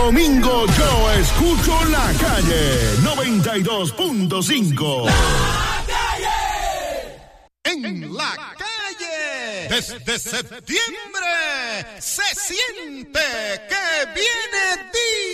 domingo yo escucho La Calle 92.5. En la calle, desde septiembre, se siente que viene día.